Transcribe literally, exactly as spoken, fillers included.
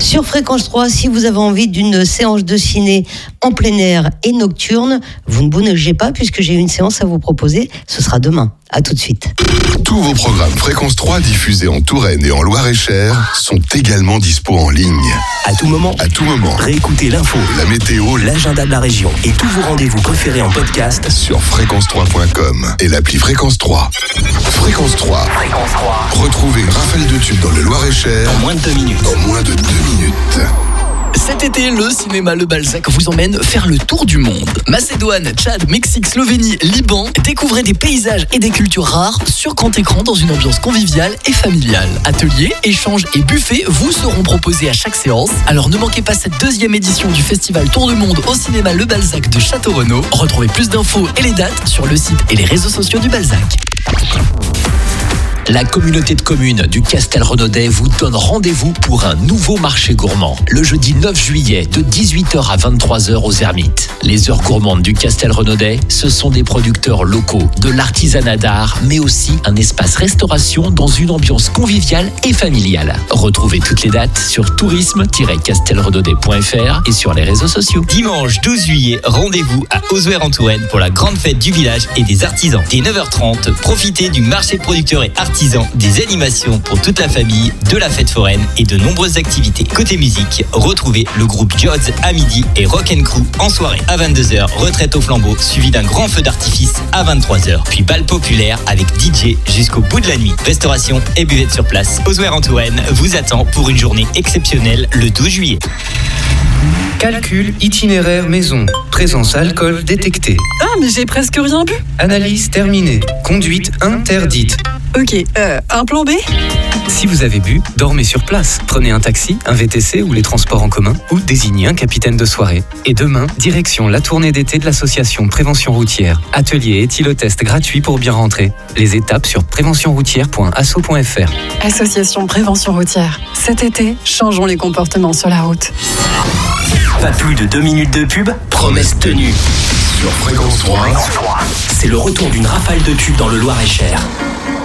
Sur Fréquence trois, si vous avez envie d'une séance de ciné en plein air et nocturne, vous ne bougez pas puisque j'ai une séance à vous proposer. Ce sera demain. À tout de suite. Tous vos programmes Fréquence trois diffusés en Touraine et en Loir-et-Cher sont également dispo en ligne. À tout moment, À tout moment. réécoutez l'info, La météo, l'agenda de la région et tous vos rendez-vous préférés en podcast sur fréquence trois point com et l'appli Fréquence trois. Fréquence trois. Fréquence trois. Retrouvez une rafale de tubes dans le Loir-et-Cher En moins de deux minutes. en moins de deux minutes. Cet été, le cinéma Le Balzac vous emmène faire le tour du monde. Macédoine, Tchad, Mexique, Slovénie, Liban, découvrez des paysages et des cultures rares sur grand écran dans une ambiance conviviale et familiale. Ateliers, échanges et buffets vous seront proposés à chaque séance. Alors ne manquez pas cette deuxième édition du festival Tour du Monde au cinéma Le Balzac de Château-Renaud. Retrouvez plus d'infos et les dates sur le site et les réseaux sociaux du Balzac. La communauté de communes du Castel-Renaudet vous donne rendez-vous pour un nouveau marché gourmand. Le jeudi neuf juillet de dix-huit heures à vingt-trois heures aux Ermites. Les heures gourmandes du Castel-Renaudet, ce sont des producteurs locaux, de l'artisanat d'art, mais aussi un espace restauration dans une ambiance conviviale et familiale. Retrouvez toutes les dates sur tourisme tiret castelrenaudet point f r et sur les réseaux sociaux. Dimanche douze juillet, rendez-vous à Ozuer en Touraine pour la grande fête du village et des artisans. Dès neuf heures trente, profitez du marché producteur et artisan, des animations pour toute la famille, de la fête foraine et de nombreuses activités. Côté musique, retrouvez le groupe Jods à midi et Rock and Crew en soirée. À vingt-deux heures, retraite au flambeau, suivi d'un grand feu d'artifice à vingt-trois heures. Puis bal populaire avec D J jusqu'au bout de la nuit. Restauration et buvette sur place. Ozuer en Touraine vous attend pour une journée exceptionnelle le douze juillet. Calcul itinéraire maison. Présence alcool détectée. Ah, mais j'ai presque rien bu. Analyse terminée. Conduite interdite. Ok, euh, un plan B ? Si vous avez bu, dormez sur place. Prenez un taxi, un V T C ou les transports en commun ou désignez un capitaine de soirée. Et demain, direction la tournée d'été de l'association Prévention Routière. Atelier éthylotest gratuit pour bien rentrer. Les étapes sur prévention routière point asso point f r. Association Prévention Routière. Cet été, changeons les comportements sur la route. Pas plus de deux minutes de pub, promesse tenue. Sur Fréquence trois. C'est le retour d'une rafale de tubes dans le Loir-et-Cher.